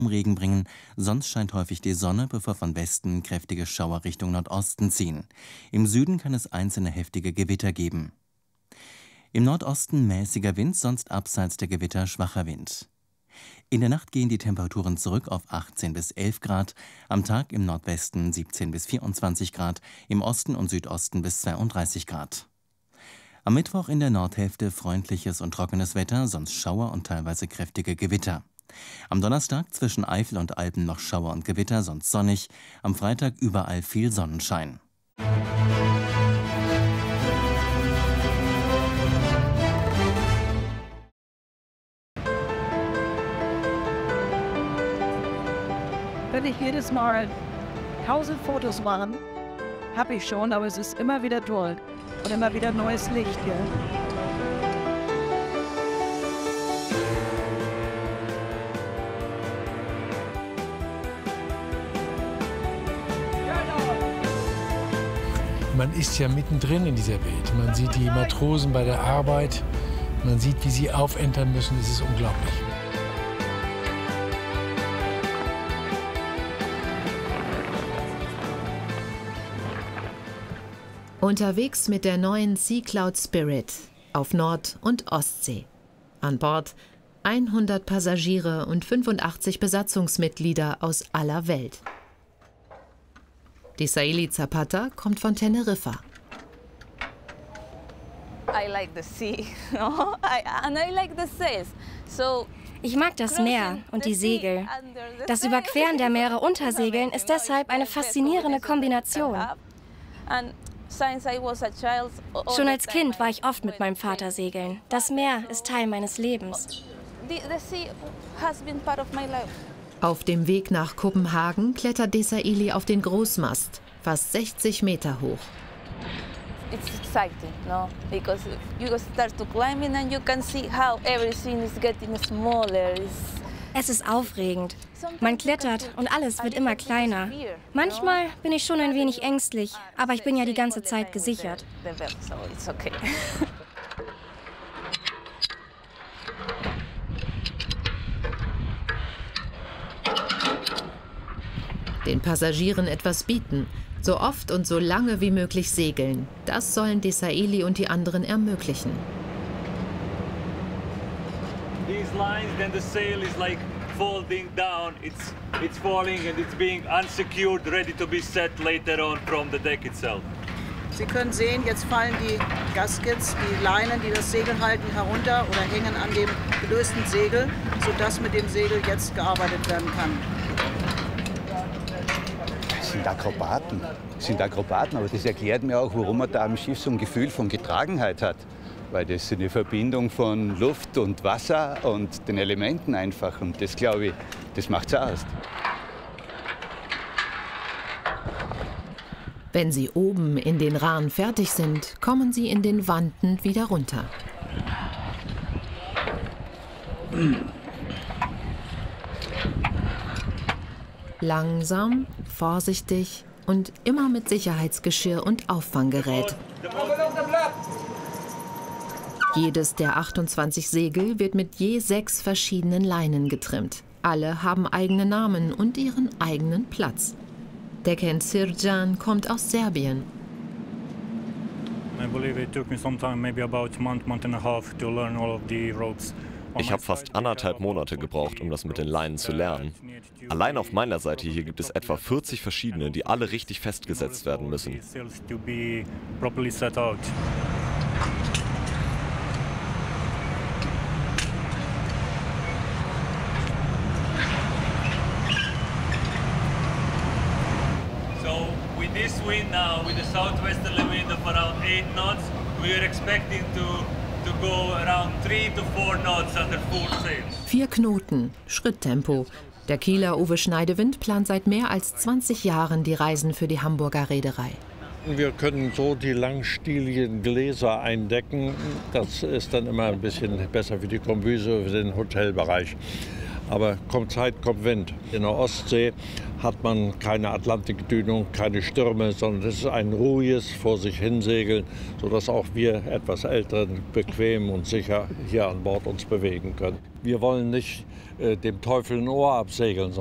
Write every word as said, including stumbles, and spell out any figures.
Regen bringen, sonst scheint häufig die Sonne, bevor von Westen kräftige Schauer Richtung Nordosten ziehen. Im Süden kann es einzelne heftige Gewitter geben. Im Nordosten mäßiger Wind, sonst abseits der Gewitter schwacher Wind. In der Nacht gehen die Temperaturen zurück auf achtzehn bis elf Grad, am Tag im Nordwesten siebzehn bis vierundzwanzig Grad, im Osten und Südosten bis zweiunddreißig Grad. Am Mittwoch in der Nordhälfte freundliches und trockenes Wetter, sonst Schauer und teilweise kräftige Gewitter. Am Donnerstag zwischen Eifel und Alpen noch Schauer und Gewitter, sonst sonnig. Am Freitag überall viel Sonnenschein. Wenn ich jedes Mal tausend Fotos machen, habe ich schon, aber es ist immer wieder toll und immer wieder neues Licht. Ja. Man ist ja mittendrin in dieser Welt. Man sieht die Matrosen bei der Arbeit, man sieht, wie sie aufentern müssen. Es ist unglaublich. Unterwegs mit der neuen Sea Cloud Spirit auf Nord- und Ostsee. An Bord hundert Passagiere und fünfundachtzig Besatzungsmitglieder aus aller Welt. Desailly Zapata kommt von Teneriffa. Ich mag das Meer und die Segel. Das Überqueren der Meere unter Segeln ist deshalb eine faszinierende Kombination. Schon als Kind war ich oft mit meinem Vater segeln. Das Meer ist Teil meines Lebens. Auf dem Weg nach Kopenhagen klettert Desailly auf den Großmast, fast sechzig Meter hoch. It's exciting, no? Because you start to climbing and you can see how everything is getting smaller. Es ist aufregend. Man klettert und alles wird immer kleiner. Manchmal bin ich schon ein wenig ängstlich, aber ich bin ja die ganze Zeit gesichert. Den Passagieren etwas bieten, so oft und so lange wie möglich segeln. Das sollen Desailly und die anderen ermöglichen. These lines, then the sail is like folding down. It's it's falling and it's being unsecured, ready to be set later on from the deck itself. Sie können sehen, jetzt fallen die Gaskets, die Leinen, die das Segel halten, herunter oder hängen an dem gelösten Segel, sodass mit dem Segel jetzt gearbeitet werden kann. Das sind Akrobaten, das sind Akrobaten, aber das erklärt mir auch, warum man da am Schiff so ein Gefühl von Getragenheit hat. Weil das eine Verbindung von Luft und Wasser und den Elementen einfach. Und das, glaube ich, das macht's aus. Wenn sie oben in den Rahn fertig sind, kommen sie in den Wanten wieder runter. Langsam, vorsichtig und immer mit Sicherheitsgeschirr und Auffanggerät. Jedes der achtundzwanzig Segel wird mit je sechs verschiedenen Leinen getrimmt. Alle haben eigene Namen und ihren eigenen Platz. Dekan Sirjan kommt aus Serbien. Ich habe fast anderthalb Monate gebraucht, um das mit den Leinen zu lernen. Allein auf meiner Seite hier gibt es etwa vierzig verschiedene, die alle richtig festgesetzt werden müssen. This wind now, with the southwesterly wind of around eight knots, we are expecting to, to go around three to four knots under full sail. Vier Knoten, Schritttempo. Der Kieler Uwe Schneidewind plant seit mehr als zwanzig Jahren die Reisen für die Hamburger Reederei. Wir können so die langstieligen Gläser eindecken. Das ist dann immer ein bisschen besser für die Kombüse, für den Hotelbereich. Aber kommt Zeit, kommt Wind. In der Ostsee hat man keine Atlantikdünung, keine Stürme, sondern es ist ein ruhiges vor sich hinsegeln, sodass auch wir etwas Älteren bequem und sicher hier an Bord uns bewegen können. Wir wollen nicht äh, dem Teufel ein Ohr absegeln,